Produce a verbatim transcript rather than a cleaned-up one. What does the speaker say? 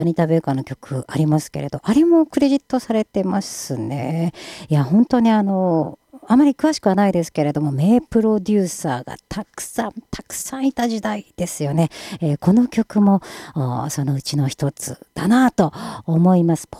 アニタ・ベーカーの曲ありますけれど、あれもクレジットされてますね。いや、本当にあの、あまり詳しくはないですけれども、名プロデューサーがたくさん、たくさんいた時代ですよね。えーこの曲も、あーそのうちの一つだなと思います。